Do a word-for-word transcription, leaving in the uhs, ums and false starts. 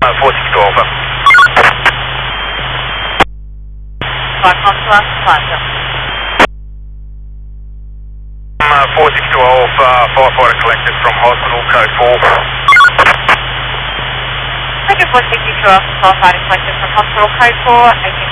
four six two Alpha. Park Consular Plaza. Uh, four six two Alpha, firefighter collected from hospital, code four. Thank you, four six two Alpha, firefighter collected from hospital, code four.